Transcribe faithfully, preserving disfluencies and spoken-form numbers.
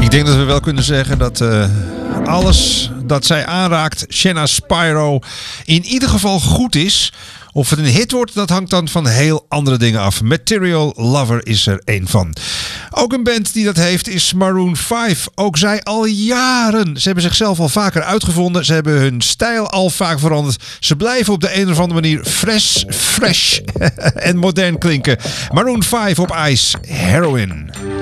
Ik denk dat we wel kunnen zeggen dat uh, alles dat zij aanraakt, Shanna Spyro, in ieder geval goed is. Of het een hit wordt, dat hangt dan van heel andere dingen af. Material Lover is er één van. Ook een band die dat heeft is Maroon vijf. Ook zij al jaren. Ze hebben zichzelf al vaker uitgevonden. Ze hebben hun stijl al vaak veranderd. Ze blijven op de een of andere manier fresh, fresh en modern klinken. Maroon vijf op Ice, Heroin.